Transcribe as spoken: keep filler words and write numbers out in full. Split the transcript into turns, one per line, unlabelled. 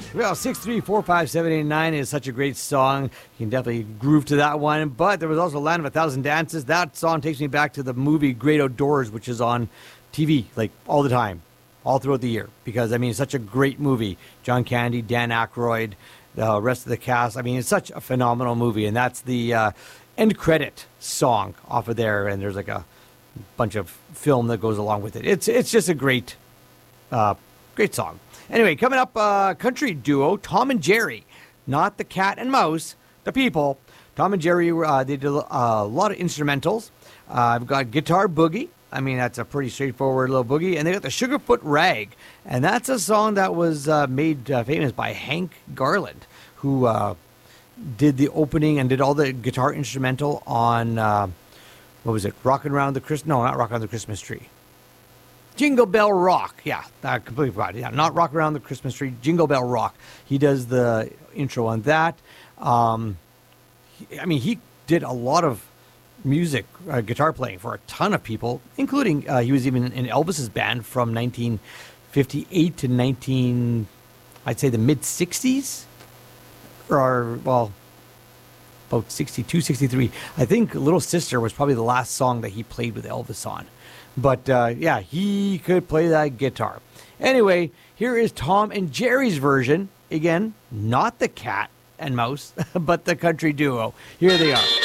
Well, six three four five seven eight nine is such a great song. You can definitely groove to that one. But there was also Land of a Thousand Dances. That song takes me back to the movie Great Outdoors, which is on T V, like, all the time, all throughout the year. Because, I mean, it's such a great movie. John Candy, Dan Aykroyd, the rest of the cast. I mean, it's such a phenomenal movie. And that's the uh, end credit song off of there. And there's, like, a bunch of film that goes along with it. It's, it's just a great, uh, great song. Anyway, coming up, uh, country duo Tom and Jerry, not the cat and mouse, the people. Tom and Jerry, uh, they did a lot of instrumentals. Uh, I've got Guitar Boogie. I mean, that's a pretty straightforward little boogie. And they got the Sugarfoot Rag. And that's a song that was uh, made uh, famous by Hank Garland, who uh, did the opening and did all the guitar instrumental on, uh, what was it, Rockin' Around the Christmas, no, not Rockin' Around the Christmas Tree. Jingle Bell Rock. Yeah, I completely forgot. Yeah, not Rock Around the Christmas Tree, Jingle Bell Rock. He does the intro on that. Um, he, I mean, he did a lot of music, uh, guitar playing for a ton of people, including uh, he was even in Elvis's band from nineteen fifty-eight to nineteen, I'd say the mid sixties, or well, about sixty-two, sixty-three. I think Little Sister was probably the last song that he played with Elvis on. But, uh, yeah, he could play that guitar. Anyway, here is Tom and Jerry's version. Again, not the cat and mouse, but the country duo. Here they are.